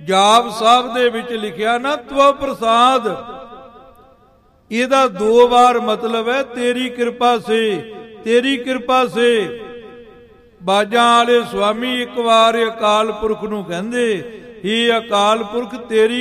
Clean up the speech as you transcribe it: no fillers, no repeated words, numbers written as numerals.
ਜਾਪ ਸਾਹਿਬ ਦੇ ਵਿੱਚ ਲਿਖਿਆ ਨਾ ਤਵ ਪ੍ਰਸਾਦ, ਇਹਦਾ 2 ਵਾਰ ਮਤਲਬ ਹੈ ਤੇਰੀ ਕਿਰਪਾ ਸੇ, ਤੇਰੀ ਕਿਰਪਾ ਸੇ। ਬਾਜਾਂ ਵਾਲੇ ਸੁਆਮੀ ਇੱਕ ਵਾਰ ਅਕਾਲ ਪੁਰਖ ਨੂੰ ਕਹਿੰਦੇ, ਹੀ ਅਕਾਲ ਪੁਰਖ ਤੇਰੀ